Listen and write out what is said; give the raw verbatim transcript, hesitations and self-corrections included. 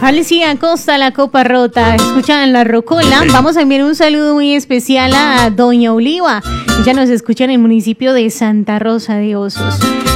Alicia Costa, la copa rota. Escuchan la rocola. Vamos a enviar un saludo muy especial a Doña Oliva. Ella nos escucha en el municipio de Santa Rosa de Osos.